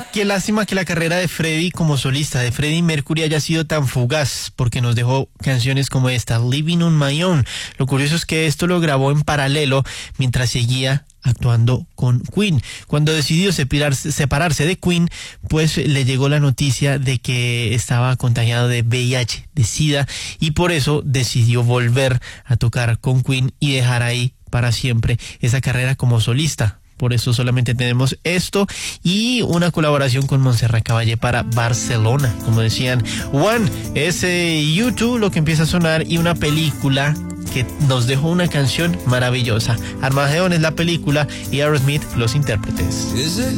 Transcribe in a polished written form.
Qué lástima que la carrera de Freddie como solista, de Freddie Mercury, haya sido tan fugaz, porque nos dejó canciones como esta, Living on My Own. Lo curioso es que esto lo grabó en paralelo mientras seguía actuando con Queen. Cuando decidió separarse de Queen, pues le llegó la noticia de que estaba contagiado de VIH, de SIDA, y por eso decidió volver a tocar con Queen y dejar ahí para siempre esa carrera como solista. Por eso solamente tenemos esto y una colaboración con Montserrat Caballé para Barcelona. Como decían, One es U2 lo que empieza a sonar y una película que nos dejó una canción maravillosa. Armageddon es la película y Aerosmith los intérpretes. Is it